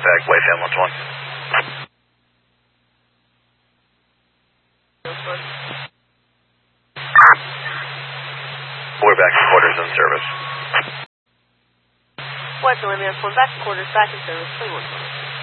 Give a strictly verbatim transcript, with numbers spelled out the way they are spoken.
contact, Wayfam one one. We're back to quarters in service. West Olivia, one back to quarters, back in service, three one one.